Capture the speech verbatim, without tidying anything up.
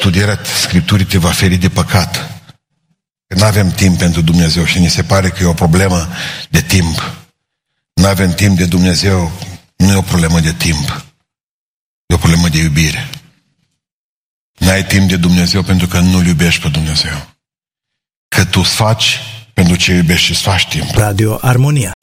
studierat Scripturii te va feri de păcat. Că nu avem timp pentru Dumnezeu și ni se pare că e o problemă de timp. Nu avem timp de Dumnezeu, nu e o problemă de timp. E o problemă de iubire. N-ai timp de Dumnezeu pentru că nu-L iubești pe Dumnezeu. Că tu îți faci pentru ce iubești și îți faci timp. Radio Armonia.